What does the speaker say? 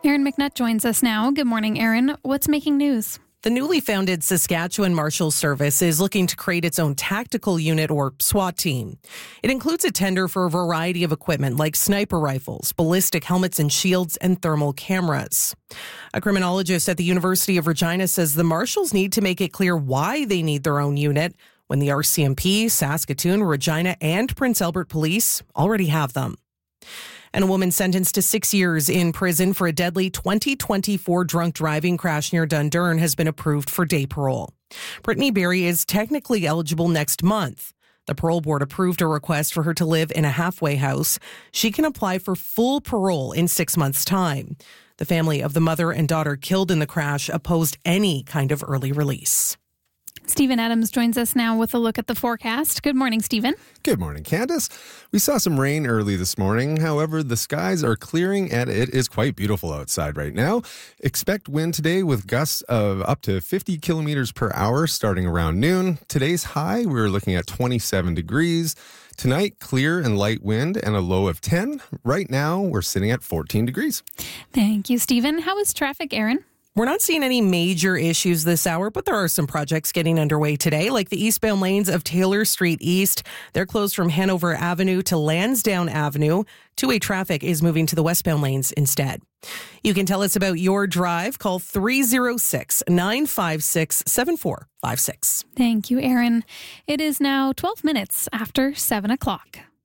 Erin McNutt joins us now. Good morning, Erin. What's making news? The newly founded Saskatchewan Marshals Service is looking to create its own tactical unit or SWAT team. It includes a tender for a variety of equipment like sniper rifles, ballistic helmets and shields, and thermal cameras. A criminologist at the University of Regina says the Marshals need to make it clear why they need their own unit when the RCMP, Saskatoon, Regina, and Prince Albert Police already have them. And a woman sentenced to 6 years in prison for a deadly 2024 drunk driving crash near Dundurn has been approved for day parole. Brittany Berry is technically eligible next month. The parole board approved a request for her to live in a halfway house. She can apply for full parole in 6 months' time. The family of the mother and daughter killed in the crash opposed any kind of early release. Stephen Adams joins us now with a look at the forecast. Good morning, Stephen. Good morning, Candace. We saw some rain early this morning. However, the skies are clearing and it is quite beautiful outside right now. Expect wind today with gusts of up to 50 kilometers per hour starting around noon. Today's high, we're looking at 27 degrees. Tonight, clear and light wind and a low of 10. Right now, we're sitting at 14 degrees. Thank you, Stephen. How is traffic, Erin? We're not seeing any major issues this hour, but there are some projects getting underway today, like the eastbound lanes of Taylor Street East. They're closed from Hanover Avenue to Lansdowne Avenue. Two-way traffic is moving to the westbound lanes instead. You can tell us about your drive. Call 306-956-7456. Thank you, Erin. It is now 12 minutes after 7 o'clock.